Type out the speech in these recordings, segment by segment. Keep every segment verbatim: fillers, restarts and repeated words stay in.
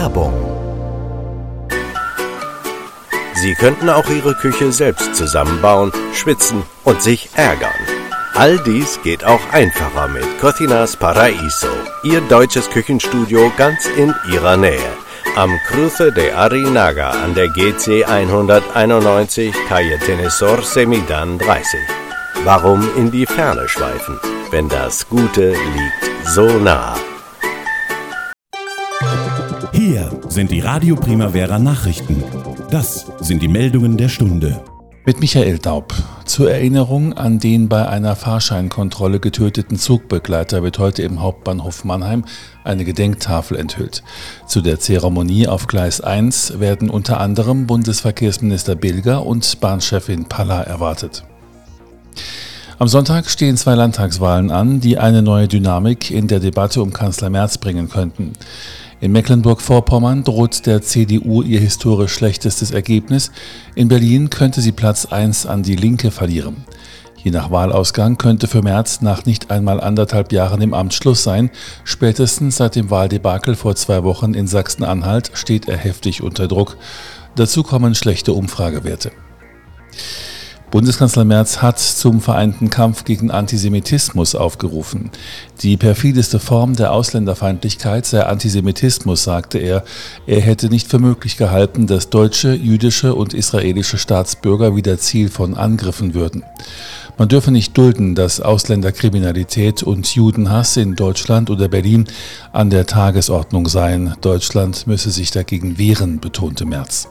Werbung. Sie könnten auch Ihre Küche selbst zusammenbauen, schwitzen und sich ärgern. All dies geht auch einfacher mit Cocinas Paraíso, Ihr deutsches Küchenstudio ganz in Ihrer Nähe. Am Cruce de Arinaga an der G C hunderteinundneunzig, Calle Tenesor Semidan dreißig. Warum in die Ferne schweifen, wenn das Gute liegt so nah? Hier sind die Radio Primavera Nachrichten. Das sind die Meldungen der Stunde. Mit Michael Daub. Zur Erinnerung an den bei einer Fahrscheinkontrolle getöteten Zugbegleiter wird heute im Hauptbahnhof Mannheim eine Gedenktafel enthüllt. Zu der Zeremonie auf Gleis eins werden unter anderem Bundesverkehrsminister Bilger und Bahnchefin Palla erwartet. Am Sonntag stehen zwei Landtagswahlen an, die eine neue Dynamik in der Debatte um Kanzler Merz bringen könnten. In Mecklenburg-Vorpommern droht der C D U ihr historisch schlechtestes Ergebnis. In Berlin könnte sie Platz eins an die Linke verlieren. Je nach Wahlausgang könnte für Merz nach nicht einmal anderthalb Jahren im Amt Schluss sein. Spätestens seit dem Wahldebakel vor zwei Wochen in Sachsen-Anhalt steht er heftig unter Druck. Dazu kommen schlechte Umfragewerte. Bundeskanzler Merz hat zum vereinten Kampf gegen Antisemitismus aufgerufen. Die perfideste Form der Ausländerfeindlichkeit sei Antisemitismus, sagte er. Er hätte nicht für möglich gehalten, dass deutsche, jüdische und israelische Staatsbürger wieder Ziel von Angriffen würden. Man dürfe nicht dulden, dass Ausländerkriminalität und Judenhass in Deutschland oder Berlin an der Tagesordnung seien. Deutschland müsse sich dagegen wehren, betonte Merz.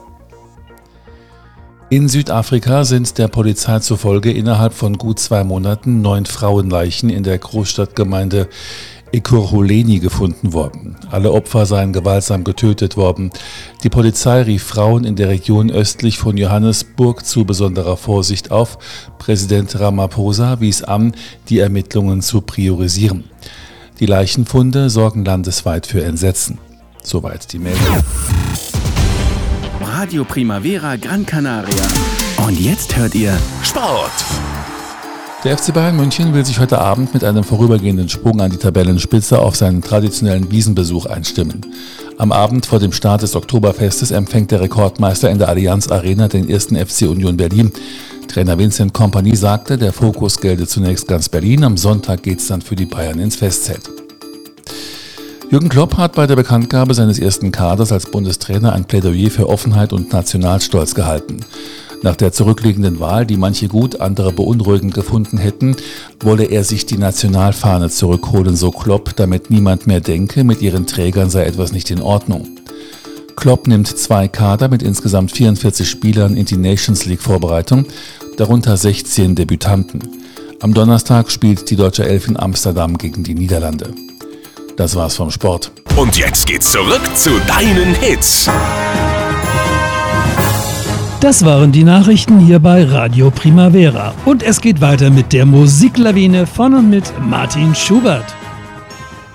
In Südafrika sind der Polizei zufolge innerhalb von gut zwei Monaten neun Frauenleichen in der Großstadtgemeinde Ekurhuleni gefunden worden. Alle Opfer seien gewaltsam getötet worden. Die Polizei rief Frauen in der Region östlich von Johannesburg zu besonderer Vorsicht auf. Präsident Ramaphosa wies an, die Ermittlungen zu priorisieren. Die Leichenfunde sorgen landesweit für Entsetzen. Soweit die Meldung. Radio Primavera Gran Canaria. Und jetzt hört ihr Sport. Der F C Bayern München will sich heute Abend mit einem vorübergehenden Sprung an die Tabellenspitze auf seinen traditionellen Wiesenbesuch einstimmen. Am Abend vor dem Start des Oktoberfestes empfängt der Rekordmeister in der Allianz Arena den ersten F C Union Berlin. Trainer Vincent Kompany sagte, der Fokus gelte zunächst ganz Berlin. Am Sonntag geht's dann für die Bayern ins Festzelt. Jürgen Klopp hat bei der Bekanntgabe seines ersten Kaders als Bundestrainer ein Plädoyer für Offenheit und Nationalstolz gehalten. Nach der zurückliegenden Wahl, die manche gut, andere beunruhigend gefunden hätten, wolle er sich die Nationalfahne zurückholen, so Klopp, damit niemand mehr denke, mit ihren Trägern sei etwas nicht in Ordnung. Klopp nimmt zwei Kader mit insgesamt vierundvierzig Spielern in die Nations League Vorbereitung, darunter sechzehn Debütanten. Am Donnerstag spielt die deutsche Elf in Amsterdam gegen die Niederlande. Das war's vom Sport. Und jetzt geht's zurück zu deinen Hits. Das waren die Nachrichten hier bei Radio Primavera. Und es geht weiter mit der Musiklawine von und mit Martin Schubert.